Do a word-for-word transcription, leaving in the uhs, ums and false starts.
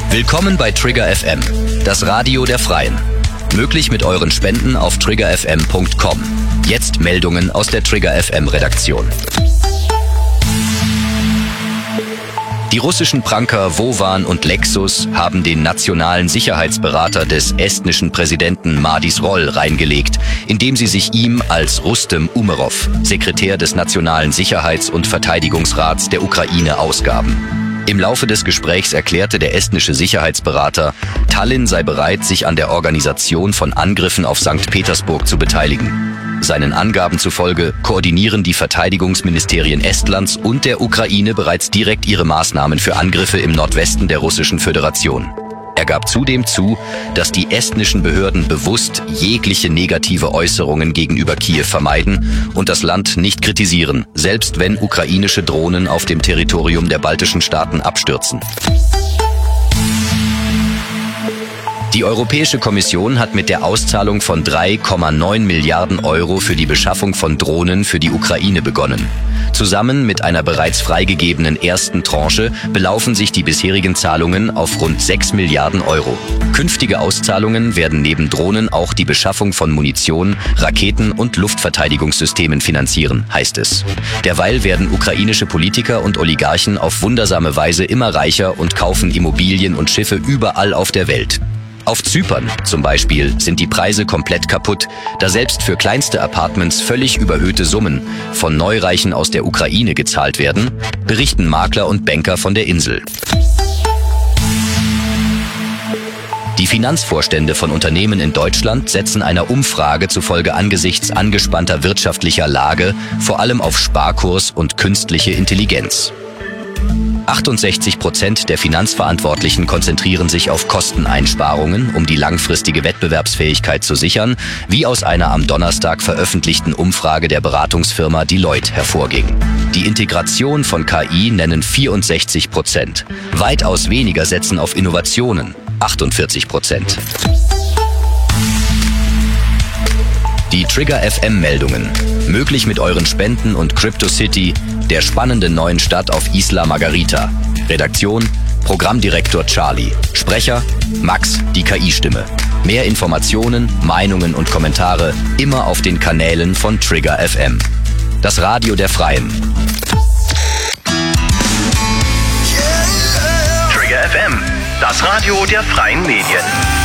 Willkommen bei Trigger F M, das Radio der Freien. Möglich mit euren Spenden auf trigger f m punkt com. Jetzt Meldungen aus der Trigger F M Redaktion. Die russischen Pranker Wovan und Lexus haben den nationalen Sicherheitsberater des estnischen Präsidenten Madis Roll reingelegt, indem sie sich ihm als Rustem Umerov, Sekretär des Nationalen Sicherheits- und Verteidigungsrats der Ukraine, ausgaben. Im Laufe des Gesprächs erklärte der estnische Sicherheitsberater, Tallinn sei bereit, sich an der Organisation von Angriffen auf Sankt Petersburg zu beteiligen. Seinen Angaben zufolge koordinieren die Verteidigungsministerien Estlands und der Ukraine bereits direkt ihre Maßnahmen für Angriffe im Nordwesten der Russischen Föderation. Er gab zudem zu, dass die estnischen Behörden bewusst jegliche negative Äußerungen gegenüber Kiew vermeiden und das Land nicht kritisieren, selbst wenn ukrainische Drohnen auf dem Territorium der baltischen Staaten abstürzen. Die Europäische Kommission hat mit der Auszahlung von drei Komma neun Milliarden Euro für die Beschaffung von Drohnen für die Ukraine begonnen. Zusammen mit einer bereits freigegebenen ersten Tranche belaufen sich die bisherigen Zahlungen auf rund sechs Milliarden Euro. Künftige Auszahlungen werden neben Drohnen auch die Beschaffung von Munition, Raketen und Luftverteidigungssystemen finanzieren, heißt es. Derweil werden ukrainische Politiker und Oligarchen auf wundersame Weise immer reicher und kaufen Immobilien und Schiffe überall auf der Welt. Auf Zypern zum Beispiel sind die Preise komplett kaputt, da selbst für kleinste Apartments völlig überhöhte Summen von Neureichen aus der Ukraine gezahlt werden, berichten Makler und Banker von der Insel. Die Finanzvorstände von Unternehmen in Deutschland setzen einer Umfrage zufolge angesichts angespannter wirtschaftlicher Lage vor allem auf Sparkurs und künstliche Intelligenz. achtundsechzig Prozent der Finanzverantwortlichen konzentrieren sich auf Kosteneinsparungen, um die langfristige Wettbewerbsfähigkeit zu sichern, wie aus einer am Donnerstag veröffentlichten Umfrage der Beratungsfirma Deloitte hervorging. Die Integration von K I nennen vierundsechzig Prozent. Weitaus weniger setzen auf Innovationen, achtundvierzig Prozent. Die Trigger F M-Meldungen. Möglich mit euren Spenden und CryptoCity, der spannenden neuen Stadt auf Isla Margarita. Redaktion, Programmdirektor Charlie. Sprecher, Max, die K I-Stimme. Mehr Informationen, Meinungen und Kommentare immer auf den Kanälen von Trigger F M. Das Radio der Freien. Trigger F M, das Radio der Freien Medien.